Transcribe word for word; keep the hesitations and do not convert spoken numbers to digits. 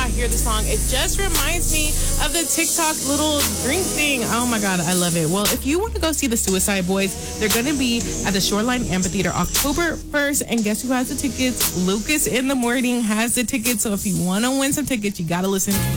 I hear the song, it just reminds me of the TikTok little drink thing. Oh my God, I love it. Well, if you want to go see the Suicide Boys, they're going to be at the Shoreline Amphitheater October first. And guess who has the tickets? Lucas in the Morning has the tickets. So if you want to win some tickets, you got to listen